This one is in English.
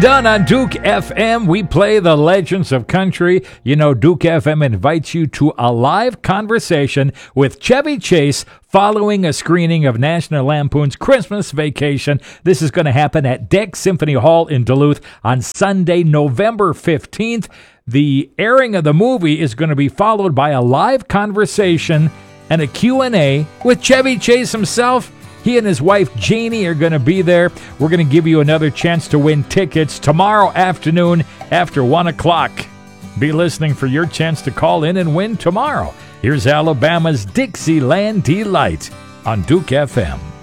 Done on Duke FM, we play the legends of country. You know, Duke FM invites you to a live conversation with Chevy Chase following a screening of National Lampoon's Christmas Vacation. This is going to happen at Deck Symphony Hall in Duluth on Sunday, November 15th. The airing of the movie is going to be followed by a live conversation and a Q&A with Chevy Chase himself. He and his wife, Janie, are going to be there. We're going to give you another chance to win tickets tomorrow afternoon after 1 o'clock. Be listening for your chance to call in and win tomorrow. Here's Alabama's Dixieland Delight on Duke FM.